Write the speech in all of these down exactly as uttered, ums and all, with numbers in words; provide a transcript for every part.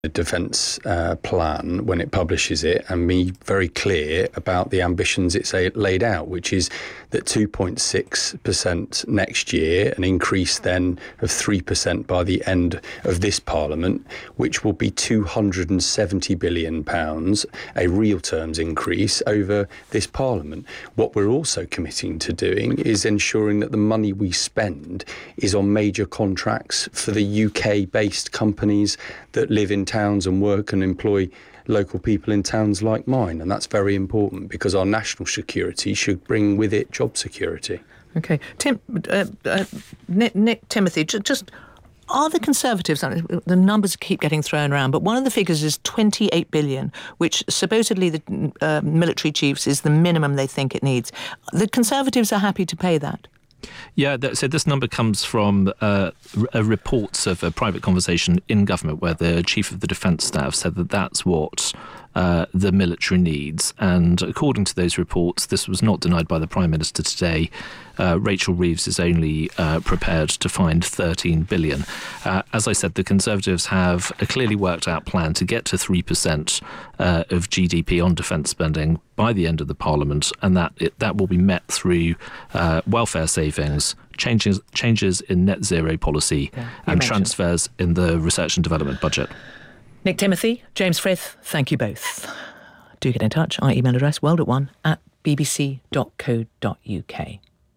the defence uh, plan when it publishes it, and be very clear about the ambitions it's laid out, which is that two point six percent next year, an increase then of three percent by the end of this Parliament, which will be two hundred seventy billion pounds, a real terms increase over this Parliament. What we're also committing to doing is ensuring that the money we spend is on major contracts for the U K-based companies that live in towns and work and employ local people in towns like mine. And that's very important because our national security should bring with it job security. OK. Tim, uh, uh, Nick, Nick Timothy, just, just are the Conservatives, the numbers keep getting thrown around, but one of the figures is twenty-eight billion, which supposedly the uh, military chiefs is the minimum they think it needs. The Conservatives are happy to pay that. Yeah, so this number comes from uh, r- reports of a private conversation in government where the chief of the defence staff said that that's what uh, the military needs. And according to those reports, this was not denied by the Prime Minister today. Uh, Rachel Reeves is only uh, prepared to find thirteen billion. Uh, as I said, the Conservatives have a clearly worked out plan to get to three percent uh, of G D P on defence spending by the end of the Parliament, and that it, that will be met through uh, welfare savings, changes changes in net zero policy, yeah, and mentioned. transfers in the research and development budget. Nick Timothy, James Frith, thank you both. Do get in touch. Our email address, world at one at b b c dot co dot u k.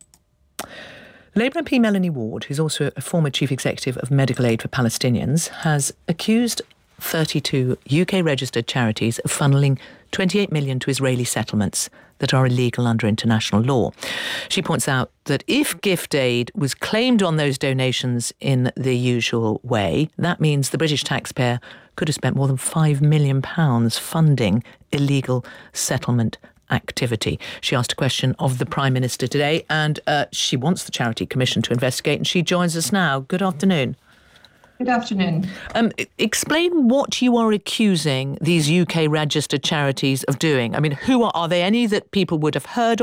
Labour M P Melanie Ward, who's also a former chief executive of Medical Aid for Palestinians, has accused thirty-two U K-registered charities of funneling twenty-eight million to Israeli settlements that are illegal under international law. She points out that if gift aid was claimed on those donations in the usual way, that means the British taxpayer could have spent more than five million pounds funding illegal settlement activity. She asked a question of the Prime Minister today, and uh, she wants the Charity Commission to investigate, and she joins us now. Good afternoon. Good afternoon. Um, explain what you are accusing these U K-registered charities of doing. I mean, who are, are they any that people would have heard